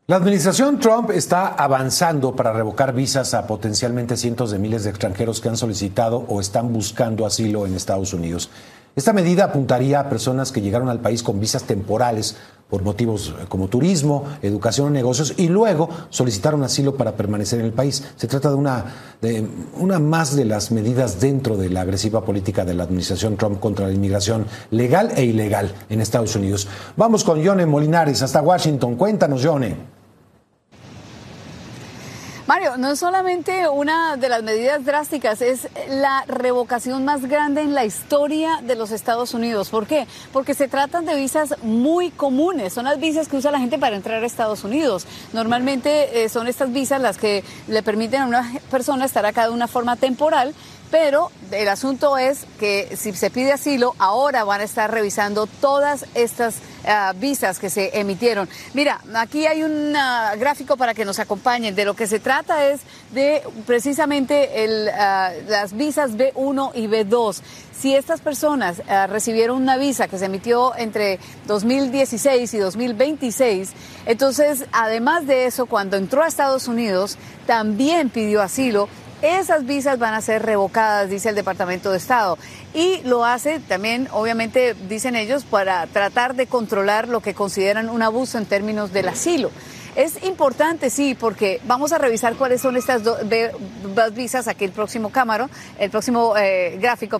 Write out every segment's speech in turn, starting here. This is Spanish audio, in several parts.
La administración Trump está avanzando para revocar visas a potencialmente cientos de miles de extranjeros que han solicitado o están buscando asilo en Estados Unidos. Esta medida apuntaría a personas que llegaron al país con visas temporales por motivos como turismo, educación o negocios y luego solicitaron asilo para permanecer en el país. Se trata de una más de las medidas dentro de la agresiva política de la administración Trump contra la inmigración legal e ilegal en Estados Unidos. Vamos con Yone Molinares hasta Washington. Cuéntanos, Yone. Mario, no es solamente una de las medidas drásticas, es la revocación más grande en la historia de los Estados Unidos. ¿Por qué? Porque se tratan de visas muy comunes, son las visas que usa la gente para entrar a Estados Unidos. Normalmente son estas visas las que le permiten a una persona estar acá de una forma temporal, pero el asunto es que si se pide asilo, ahora van a estar revisando todas estas visas que se emitieron. Mira, aquí hay un gráfico para que nos acompañen. De lo que se trata es de precisamente las visas B1 y B2. Si estas personas recibieron una visa que se emitió entre 2016 y 2026, entonces, además de eso, cuando entró a Estados Unidos, también pidió asilo. Esas visas van a ser revocadas, dice el Departamento de Estado. Y lo hace también, obviamente, dicen ellos, para tratar de controlar lo que consideran un abuso en términos del asilo. Es importante, sí, porque vamos a revisar cuáles son estas dos visas, aquí el próximo gráfico.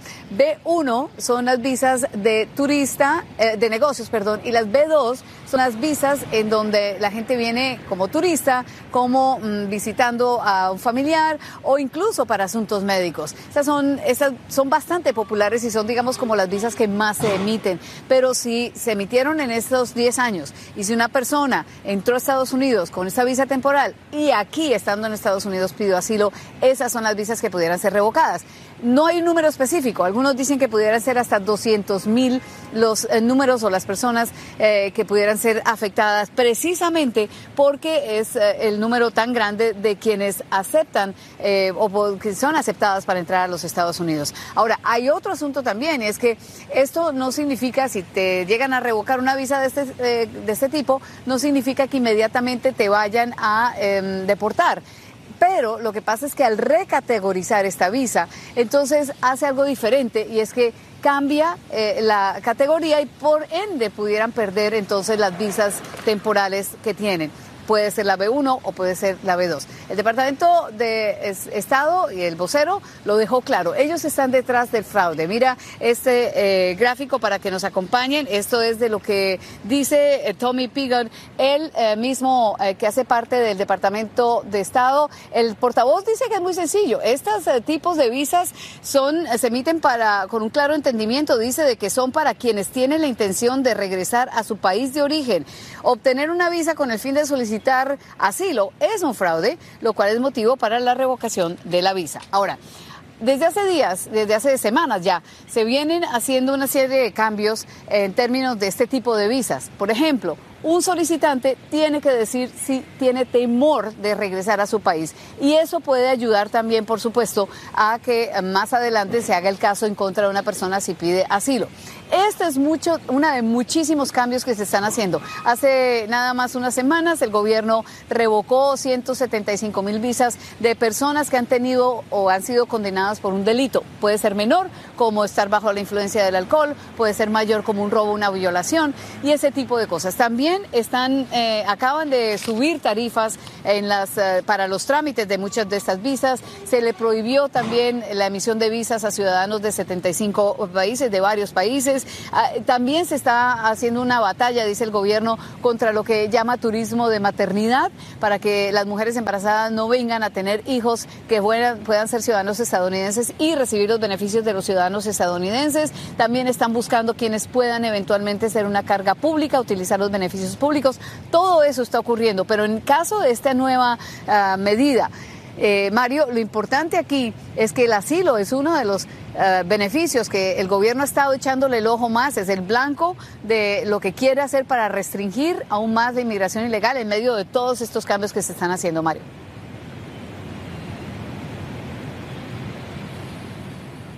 B1 son las visas de turista, de negocios, y las B2 son las visas en donde la gente viene como turista, como visitando a un familiar o incluso para asuntos médicos. Estas son bastante populares y son, digamos, como las visas que más se emiten. Pero si se emitieron en estos 10 años y si una persona entró a Estados Unidos con esta visa temporal y aquí, estando en Estados Unidos, pidió asilo, esas son las visas que pudieran ser revocadas. No hay un número específico. Algunos dicen que pudieran ser hasta 200,000 los números o las personas que pudieran ser afectadas, precisamente porque es el número tan grande de quienes aceptan o que son aceptadas para entrar a los Estados Unidos. Ahora, hay otro asunto también, es que esto no significa, si te llegan a revocar una visa de este tipo, no significa que inmediatamente te vayan a deportar. Pero lo que pasa es que al recategorizar esta visa, entonces hace algo diferente y es que cambia la categoría y por ende pudieran perder entonces las visas temporales que tienen. Puede ser la B1 o puede ser la B2. El Departamento de Estado y el vocero lo dejó claro. Ellos están detrás del fraude. Mira este gráfico para que nos acompañen. Esto es de lo que dice Tommy Pigon, él mismo que hace parte del Departamento de Estado. El portavoz dice que es muy sencillo. Estos tipos de visas se emiten con un claro entendimiento. Dice de que son para quienes tienen la intención de regresar a su país de origen. Obtener una visa con el fin de solicitar asilo es un fraude, lo cual es motivo para la revocación de la visa. Ahora, desde hace semanas ya, se vienen haciendo una serie de cambios en términos de este tipo de visas. Por ejemplo, un solicitante tiene que decir si tiene temor de regresar a su país y eso puede ayudar también, por supuesto, a que más adelante se haga el caso en contra de una persona si pide asilo. Este es uno de muchísimos cambios que se están haciendo. Hace nada más unas semanas el gobierno revocó 175,000 visas de personas que han tenido o han sido condenadas por un delito. Puede ser menor, como estar bajo la influencia del alcohol, puede ser mayor como un robo, una violación y ese tipo de cosas. También acaban de subir tarifas para los trámites de muchas de estas visas. Se le prohibió también la emisión de visas a ciudadanos de 75 países, de varios países. También se está haciendo una batalla, dice el gobierno, contra lo que llama turismo de maternidad, para que las mujeres embarazadas no vengan a tener hijos que puedan ser ciudadanos estadounidenses y recibir los beneficios de los ciudadanos estadounidenses. También están buscando quienes puedan eventualmente ser una carga pública, utilizar los beneficios públicos. Todo eso está ocurriendo, pero en caso de esta nueva medida, Mario, lo importante aquí es que el asilo es uno de los beneficios que el gobierno ha estado echándole el ojo más, es el blanco de lo que quiere hacer para restringir aún más la inmigración ilegal en medio de todos estos cambios que se están haciendo, Mario.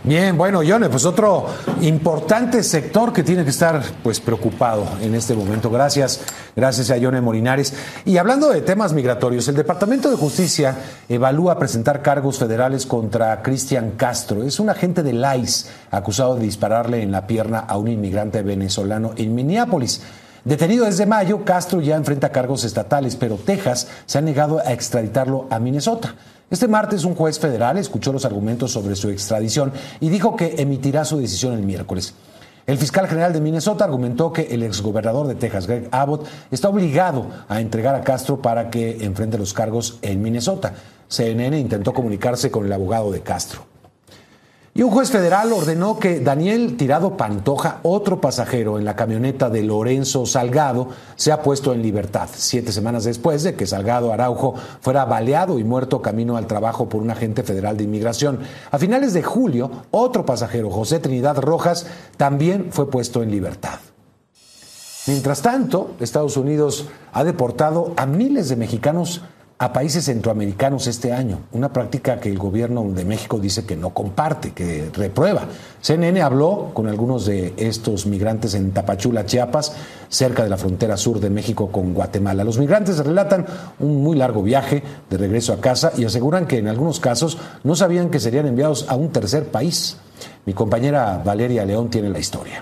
Bien, bueno, Yone, pues otro importante sector que tiene que estar pues preocupado en este momento. Gracias a Yone Morinares. Y hablando de temas migratorios, el Departamento de Justicia evalúa presentar cargos federales contra Cristian Castro. Es un agente del ICE acusado de dispararle en la pierna a un inmigrante venezolano en Minneapolis. Detenido desde mayo, Castro ya enfrenta cargos estatales, pero Texas se ha negado a extraditarlo a Minnesota. Este martes un juez federal escuchó los argumentos sobre su extradición y dijo que emitirá su decisión el miércoles. El fiscal general de Minnesota argumentó que el exgobernador de Texas, Greg Abbott, está obligado a entregar a Castro para que enfrente los cargos en Minnesota. CNN intentó comunicarse con el abogado de Castro. Y un juez federal ordenó que Daniel Tirado Pantoja, otro pasajero en la camioneta de Lorenzo Salgado, sea puesto en libertad, 7 semanas después de que Salgado Araujo fuera baleado y muerto camino al trabajo por un agente federal de inmigración. A finales de julio, otro pasajero, José Trinidad Rojas, también fue puesto en libertad. Mientras tanto, Estados Unidos ha deportado a miles de mexicanos a países centroamericanos este año, una práctica que el gobierno de México dice que no comparte, que reprueba. CNN habló con algunos de estos migrantes en Tapachula, Chiapas, cerca de la frontera sur de México con Guatemala. Los migrantes relatan un muy largo viaje de regreso a casa y aseguran que en algunos casos no sabían que serían enviados a un tercer país. Mi compañera Valeria León tiene la historia.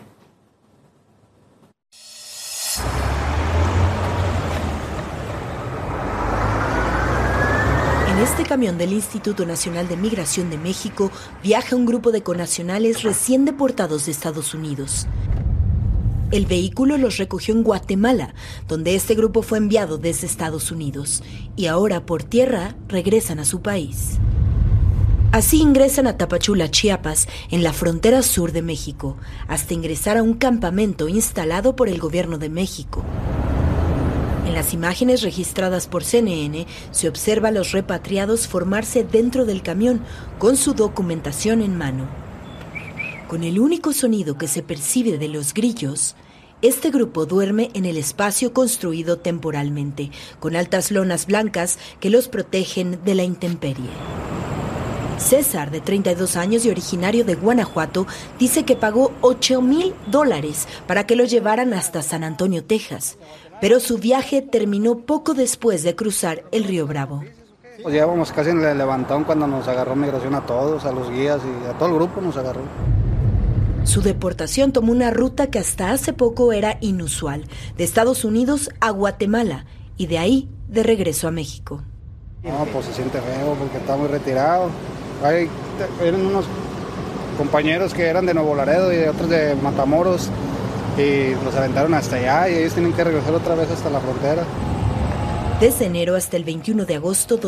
En este camión del Instituto Nacional de Migración de México viaja un grupo de connacionales recién deportados de Estados Unidos. El vehículo los recogió en Guatemala, donde este grupo fue enviado desde Estados Unidos, y ahora por tierra regresan a su país. Así ingresan a Tapachula, Chiapas, en la frontera sur de México, hasta ingresar a un campamento instalado por el gobierno de México. En las imágenes registradas por CNN se observa a los repatriados formarse dentro del camión con su documentación en mano. Con el único sonido que se percibe de los grillos, este grupo duerme en el espacio construido temporalmente, con altas lonas blancas que los protegen de la intemperie. César, de 32 años y originario de Guanajuato, dice que pagó $8,000 para que lo llevaran hasta San Antonio, Texas. Pero su viaje terminó poco después de cruzar el río Bravo. Pues llevamos casi en el levantón cuando nos agarró migración a todos, a los guías y a todo el grupo nos agarró. Su deportación tomó una ruta que hasta hace poco era inusual, de Estados Unidos a Guatemala y de ahí de regreso a México. No, pues se siente feo porque está muy retirado. Eran unos compañeros que eran de Nuevo Laredo y otros de Matamoros y los aventaron hasta allá y ellos tienen que regresar otra vez hasta la frontera. Desde enero hasta el 21 de agosto,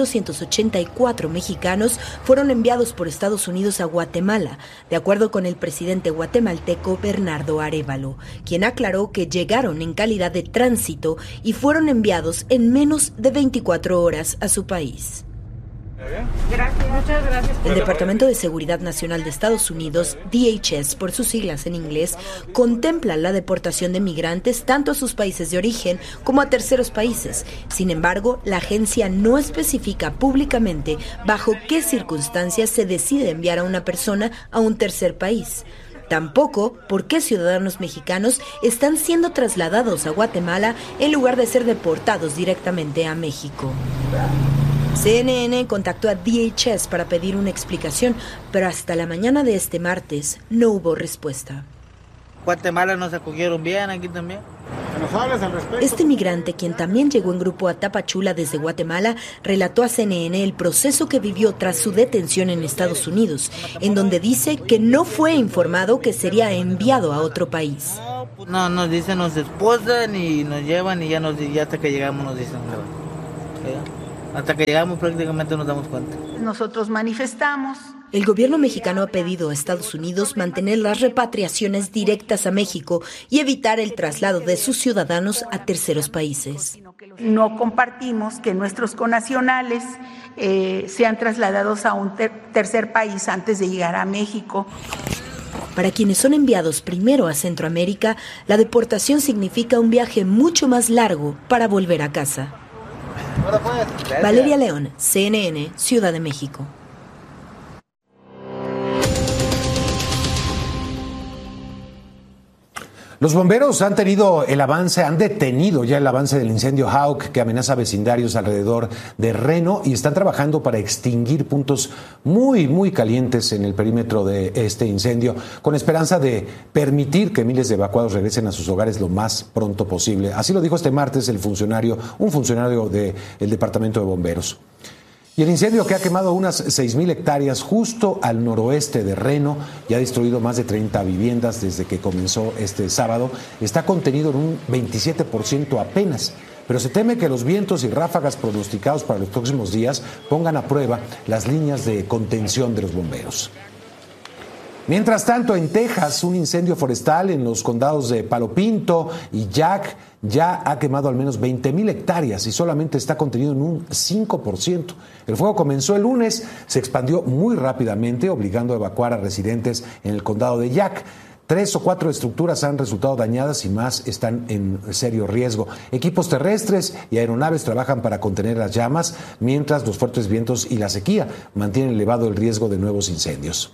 2.284 mexicanos fueron enviados por Estados Unidos a Guatemala, de acuerdo con el presidente guatemalteco Bernardo Arévalo, quien aclaró que llegaron en calidad de tránsito y fueron enviados en menos de 24 horas a su país. Gracias, muchas gracias. El Departamento de Seguridad Nacional de Estados Unidos, DHS por sus siglas en inglés, contempla la deportación de migrantes tanto a sus países de origen como a terceros países. Sin embargo, la agencia no especifica públicamente bajo qué circunstancias se decide enviar a una persona a un tercer país. Tampoco por qué ciudadanos mexicanos están siendo trasladados a Guatemala en lugar de ser deportados directamente a México. CNN contactó a DHS para pedir una explicación, pero hasta la mañana de este martes no hubo respuesta. Guatemala nos acogieron bien, aquí también. Este migrante, quien también llegó en grupo a Tapachula desde Guatemala, relató a CNN el proceso que vivió tras su detención en Estados Unidos, en donde dice que no fue informado que sería enviado a otro país. No, nos dicen, nos esposan y nos llevan y ya hasta que llegamos nos dicen. Hasta que llegamos prácticamente nos damos cuenta. Nosotros manifestamos. El gobierno mexicano ha pedido a Estados Unidos mantener las repatriaciones directas a México y evitar el traslado de sus ciudadanos a terceros países. No compartimos que nuestros connacionales sean trasladados a un tercer país antes de llegar a México. Para quienes son enviados primero a Centroamérica, la deportación significa un viaje mucho más largo para volver a casa. Valeria León, CNN, Ciudad de México. Los bomberos han detenido ya el avance del incendio Hawk que amenaza vecindarios alrededor de Reno y están trabajando para extinguir puntos muy calientes en el perímetro de este incendio, con esperanza de permitir que miles de evacuados regresen a sus hogares lo más pronto posible. Así lo dijo este martes un funcionario del Departamento de Bomberos. Y el incendio, que ha quemado unas 6,000 hectáreas justo al noroeste de Reno y ha destruido más de 30 viviendas desde que comenzó este sábado, está contenido en un 27% apenas. Pero se teme que los vientos y ráfagas pronosticados para los próximos días pongan a prueba las líneas de contención de los bomberos. Mientras tanto, en Texas, un incendio forestal en los condados de Palo Pinto y Jack ya ha quemado al menos 20,000 hectáreas y solamente está contenido en un 5%. El fuego comenzó el lunes, se expandió muy rápidamente, obligando a evacuar a residentes en el condado de Jack. 3 o 4 estructuras han resultado dañadas y más están en serio riesgo. Equipos terrestres y aeronaves trabajan para contener las llamas, mientras los fuertes vientos y la sequía mantienen elevado el riesgo de nuevos incendios.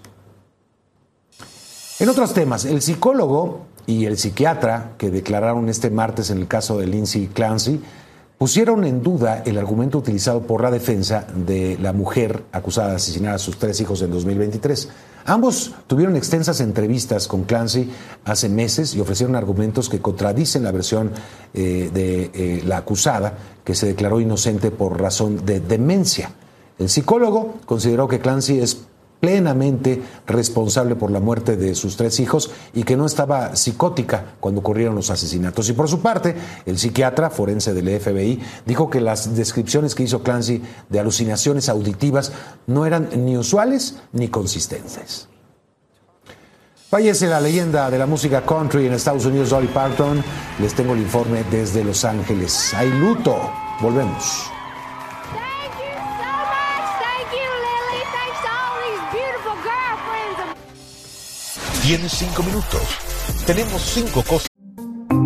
En otros temas, el psicólogo y el psiquiatra que declararon este martes en el caso de Lindsay Clancy pusieron en duda el argumento utilizado por la defensa de la mujer acusada de asesinar a sus 3 hijos en 2023. Ambos tuvieron extensas entrevistas con Clancy hace meses y ofrecieron argumentos que contradicen la versión de la acusada, que se declaró inocente por razón de demencia. El psicólogo consideró que Clancy es plenamente responsable por la muerte de sus 3 hijos y que no estaba psicótica cuando ocurrieron los asesinatos. Y por su parte, el psiquiatra forense del FBI dijo que las descripciones que hizo Clancy de alucinaciones auditivas no eran ni usuales ni consistentes. Fallece la leyenda de la música country en Estados Unidos, Dolly Parton. Les tengo el informe desde Los Ángeles. Hay luto. Volvemos. Tienes 5 minutos. Tenemos 5 cosas